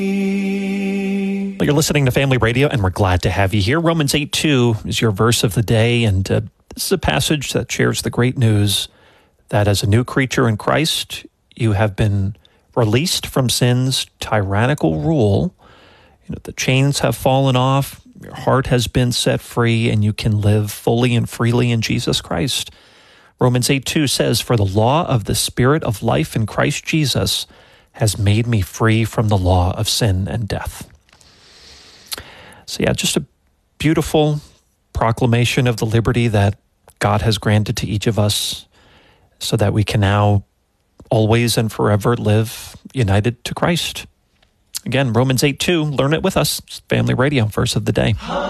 You're listening to Family Radio, and we're glad to have you here. Romans 8:2 is your verse of the day, and this is a passage that shares the great news that as a new creature in Christ, you have been released from sin's tyrannical rule. The chains have fallen off, your heart has been set free, and you can live fully and freely in Jesus Christ. Romans 8:2 says, "For the law of the Spirit of life in Christ Jesus has made me free from the law of sin and death." So just a beautiful proclamation of the liberty that God has granted to each of us so that we can now always and forever live united to Christ. Again, Romans 8:2, learn it with us. It's Family Radio, verse of the day.